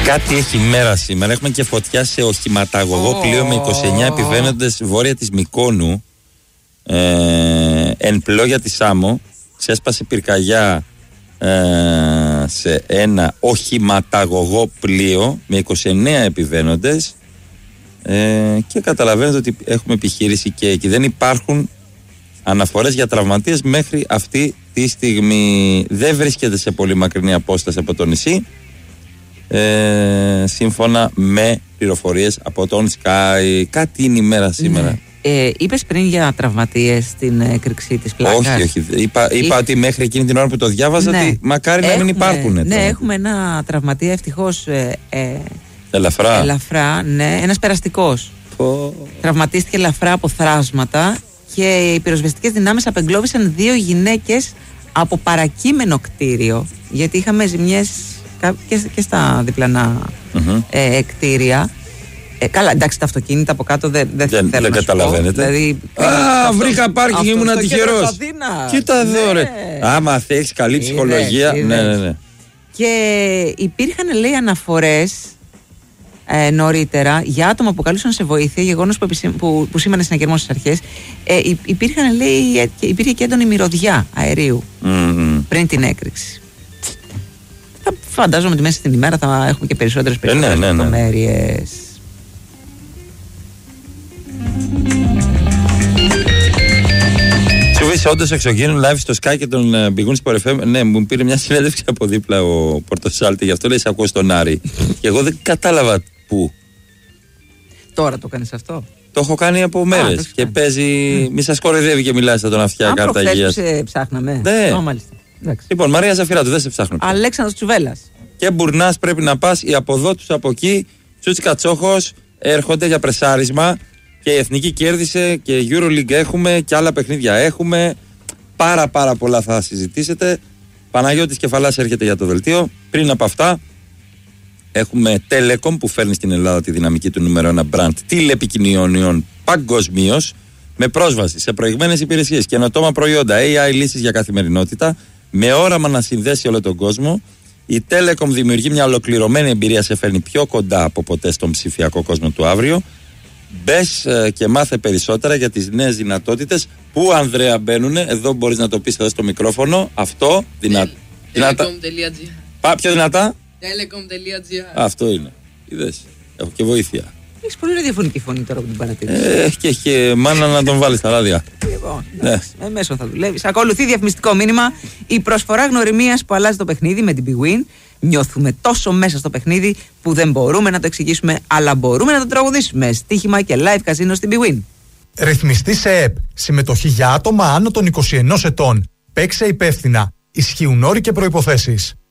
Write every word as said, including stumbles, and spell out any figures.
Κάτι έχει μέρα σήμερα. Έχουμε και φωτιά σε οχηματαγωγό oh. πλοίο με είκοσι εννέα επιβαίνοντες βόρεια της Μυκόνου. Ε, εν πλόγια της Σάμο. Ξέσπασε πυρκαγιά ε, σε ένα οχηματαγωγό πλοίο με είκοσι εννέα επιβαίνοντες. Ε, και καταλαβαίνετε ότι έχουμε επιχείρηση και εκεί. Δεν υπάρχουν αναφορές για τραυματίες μέχρι αυτή τη στιγμή. Δεν βρίσκεται σε πολύ μακρινή απόσταση από το νησί, ε, σύμφωνα με πληροφορίες από τον Sky. Κάτι είναι η μέρα σήμερα. Ναι. Ε, είπες πριν για τραυματίες στην έκρηξη της πλάκας. Όχι, όχι. Είπα, είπα Ή... ότι μέχρι εκείνη την ώρα που το διάβαζα, ναι, ότι μακάρι έχουμε, να μην υπάρχουν. Ναι, ναι, έχουμε ένα τραυματία ευτυχώς ε, ε, ελαφρά. ελαφρά, ναι, ένας περαστικός. Oh. Τραυματίστηκε ελαφρά από θράσματα και οι πυροσβεστικές δυνάμεις απεγκλώβησαν δύο γυναίκες από παρακείμενο κτίριο. Γιατί είχαμε ζημιές και, και στα διπλανά mm-hmm. ε, κτίρια. Ε, καλά, εντάξει, τα αυτοκίνητα από κάτω δεν, δεν, δεν θέλω δεν να καταλαβαίνετε. Δηλαδή, Α, αυτό, βρήκα πάρκινγκ, ήμουν τυχερός. Κοίτα εδώ, ρε. Άμα έχεις καλή ψυχολογία. Είδες, ναι, ναι, ναι. Και υπήρχαν, λέει, αναφορές ε, νωρίτερα για άτομα που καλούσαν σε βοήθεια, γεγονός που, που, που σήμανε συναγερμός στις αρχές. Ε, υπήρχαν, λέει, υπήρχε και έντονη μυρωδιά αερίου mm-hmm. πριν την έκρηξη. Θα φαντάζομαι ότι μέσα στην ημέρα θα έχουμε και περισσότερες περισσότερες ε, ναι, ναι, ναι. λεπτομέρειες. Σου είσαι όντως εξωγήινων live στο Sky και τον uh, Big Win Sport εφ εμ. Ναι, μου πήρε μια συνέντευξη από δίπλα ο Πορτοσάλτη, γι' αυτό λέει σε ακούω στον Άρη. Και εγώ δεν κατάλαβα πού. Τώρα το κάνεις αυτό? Το έχω κάνει από μέρες. Και κάνει. Παίζει. Mm. Μη σας κοροϊδεύει και μιλάει στα τον αυτιά κάρτα υγείας. Αν προχθές ψάχναμε. Ναι. Oh, μάλιστα. Λοιπόν, Μαρία Ζαφυράτου, δεν σε ψάχνω. Αλέξανδρος Τσουβέλλας. Και Μπουρνάς πρέπει να πας. Οι από εδώ τους από εκεί. Τσούτσικα Τσόχος έρχονται για πρεσάρισμα. Και η Εθνική κέρδισε και η EuroLeague έχουμε και άλλα παιχνίδια έχουμε. Πάρα πάρα πολλά θα συζητήσετε. Παναγιώτης Κεφαλάς έρχεται για το δελτίο. Πριν από αυτά έχουμε Telecom που φέρνει στην Ελλάδα τη δυναμική του νούμερο ένα brand τηλεπικοινωνιών παγκοσμίως, με πρόσβαση σε προηγμένες υπηρεσίες, καινοτόμα προϊόντα, έι άι λύσεις για καθημερινότητα, με όραμα να συνδέσει όλο τον κόσμο. Η Telecom δημιουργεί μια ολοκληρωμένη εμπειρία, σε φέρνει πιο κοντά από ποτέ στον ψηφιακό κόσμο του αύριο. Μπες ε, και μάθε περισσότερα για τις νέες δυνατότητες που, Ανδρέα, μπαίνουν. Εδώ μπορείς να το πεις εδώ στο μικρόφωνο. Αυτό δυνα... δυνατά. Πά, πιο δυνατά. Telecom.gr. Αυτό είναι. Είδες. Έχω και βοήθεια. Έχεις πολύ ραδιοφωνική φωνή τώρα που την παρατηρήσεις. Ε, έχει και, και μάνα να τον βάλεις στα ράδια. Λοιπόν, εντάξει, ναι. Μέσω θα δουλεύεις. Ακολουθεί διαφημιστικό μήνυμα. Η προσφορά γνωριμίας που αλλάζει το παιχνίδι με την Big Win. Νιώθουμε τόσο μέσα στο παιχνίδι που δεν μπορούμε να το εξηγήσουμε, αλλά μπορούμε να το τραγουδήσουμε. Στοίχημα και live καζίνο στην Big Win. Ρυθμιστή σε ΕΕΠ. Συμμετοχή για άτομα άνω των είκοσι ενός ετών. Παίξε υπεύθυνα. Ισχύουν όροι και προϋποθέσεις.